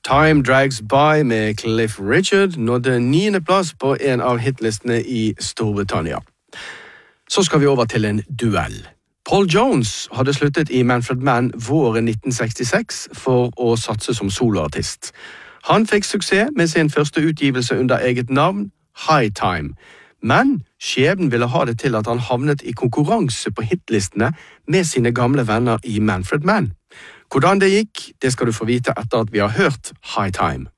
Time Drags By med Cliff Richard nådde 9. plass på en av hitlistene i Storbritannia. Så skal vi over til en duell. Paul Jones hadde sluttet i Manfred Mann våren 1966 for å satse som soloartist. Han fikk suksess med sin første utgivelse under eget navn, High Time. Men skjebnen ville ha det til at han havnet i konkurranse på hitlistene med sine gamle venner i Manfred Mann. Hvordan det gikk, det skal du få vite etter at vi har hørt High Time.